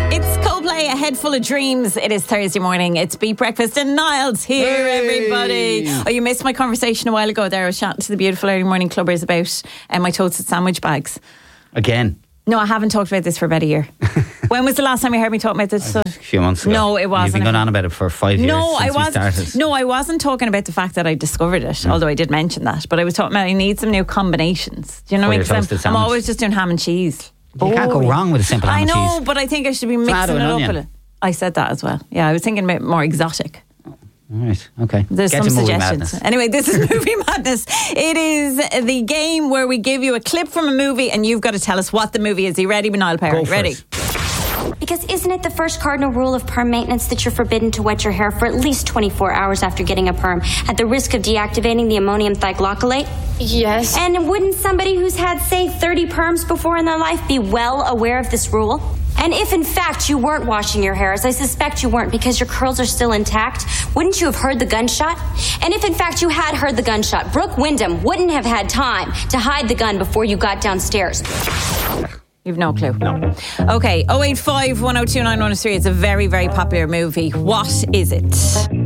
It's Coldplay, A Head Full of Dreams. It is Thursday morning. It's Beat Breakfast and Niall's here, everybody. Oh, you missed my conversation a while ago there. I was chatting to the beautiful early morning clubbers about my toasted sandwich bags. Again? No, I haven't talked about this for about a year. When was the last time you heard me talk about this? A few months ago. No, it wasn't. You've been going on about it for 5 years since we started. No, I wasn't talking about the fact that I discovered it, although I did mention that. But I was talking about I need some new combinations. Do you know what I mean? 'Cause I'm always just doing ham and cheese. You can't go wrong with a simple ham and cheese. I know, but I think I should be mixing it up a little. I said that as well. Yeah, I was thinking about more exotic. All right, okay. There's some suggestions. Anyway, this is Movie Madness. It is the game where we give you a clip from a movie and you've got to tell us what the movie is. Are you ready, Niall Perry? Ready? Because isn't it the first cardinal rule of perm maintenance that you're forbidden to wet your hair for at least 24 hours after getting a perm, at the risk of deactivating the ammonium thioglycolate? Yes. And wouldn't somebody who's had, say, 30 perms before in their life be well aware of this rule? And if in fact you weren't washing your hair, as I suspect you weren't because your curls are still intact, wouldn't you have heard the gunshot? And if in fact you had heard the gunshot, Brooke Wyndham wouldn't have had time to hide the gun before you got downstairs. You've no clue. No. Okay, 085 1029 103. It's a very, very popular movie. What is it?